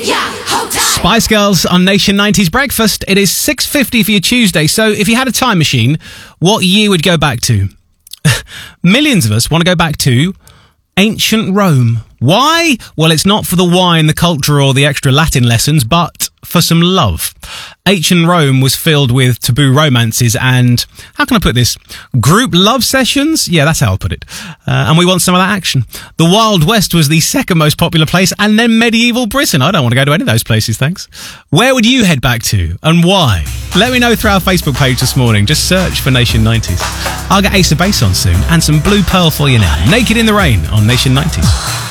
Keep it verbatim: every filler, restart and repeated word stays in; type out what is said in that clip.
Spice Girls on Nation nineties Breakfast. It is six fifty for your Tuesday. So if you had a time machine, what year would you go back to? Millions of us want to go back to ancient Rome. Why? Well, it's not for the wine, the culture, or the extra Latin lessons, but for some love. Ancient Rome was filled with taboo romances and, how can I put this, group love sessions? Yeah, that's how I'll put it. Uh, and we want some of that action. The Wild West was the second most popular place, and then medieval Britain. I don't want to go to any of those places, thanks. Where would you head back to, and why? Let me know through our Facebook page this morning. Just search for Nation nineties. I'll get Ace of Base on soon, and some Blue Pearl for you now. Naked in the Rain on Nation nineties.